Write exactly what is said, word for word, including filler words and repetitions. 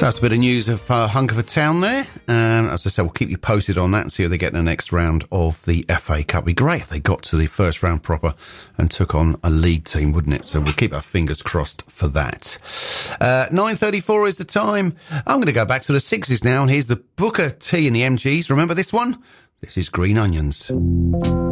So that's a bit of news of uh, Hungerford Town there. Um, as I said, we'll keep you posted on that and see how they get in the next round of the F A Cup. It'd be great if they got to the first round proper and took on a league team, wouldn't it? So we'll keep our fingers crossed for that. Uh, nine thirty-four is the time. I'm going to go back to the sixties now, and here's the Booker T and the M Gs. Remember this one? This is Green Onions.